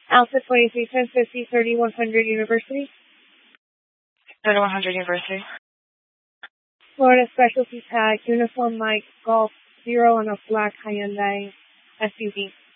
Alpha 231050 3100 University. 3100 University. Florida Specialty Tag, Uniform Mike, Golf 0 on a black Hyundai SUV.